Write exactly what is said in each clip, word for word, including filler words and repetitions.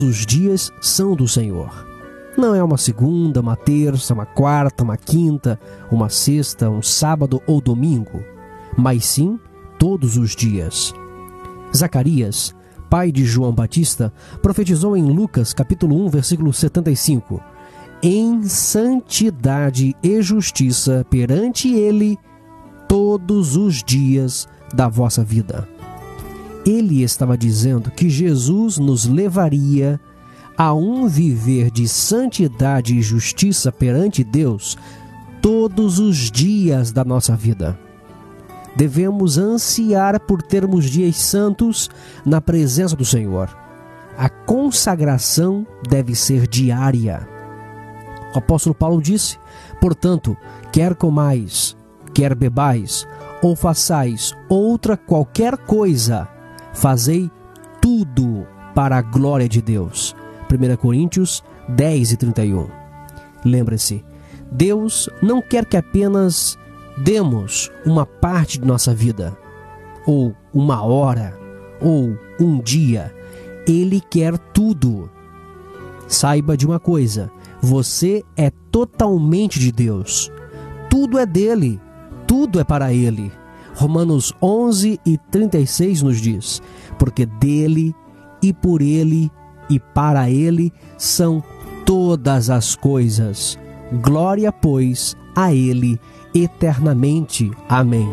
os dias são do Senhor. Não é uma segunda, uma terça, uma quarta, uma quinta, uma sexta, um sábado ou domingo, mas sim todos os dias. Zacarias, pai de João Batista, profetizou em Lucas capítulo um, versículo setenta e cinco: em santidade e justiça perante ele todos os dias da vossa vida. Ele estava dizendo que Jesus nos levaria a um viver de santidade e justiça perante Deus todos os dias da nossa vida. Devemos ansiar por termos dias santos na presença do Senhor. A consagração deve ser diária. O apóstolo Paulo disse: portanto, quer comais, quer bebais, ou façais outra qualquer coisa, fazei tudo para a glória de Deus. primeira Coríntios dez e trinta e um. Lembre-se, Deus não quer que apenas demos uma parte de nossa vida, ou uma hora, ou um dia. Ele quer tudo. Saiba de uma coisa: você é totalmente de Deus. Tudo é dele, tudo é para ele. Romanos onze e trinta e seis nos diz: porque dele e por ele e para ele são todas as coisas. Glória, pois, a ele eternamente. Amém.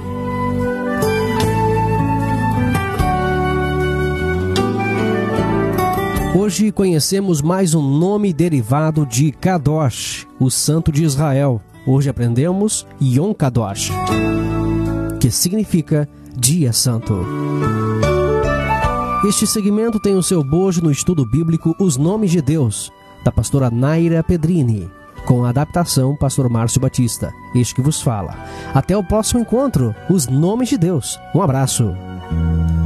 Hoje conhecemos mais um nome derivado de Kadosh, o Santo de Israel. Hoje aprendemos Yom Kadosh, que significa Dia Santo. Este segmento tem o seu bojo no estudo bíblico Os Nomes de Deus, da pastora Naira Pedrini, com a adaptação pastor Márcio Batista, este que vos fala. Até o próximo encontro, Os Nomes de Deus. Um abraço.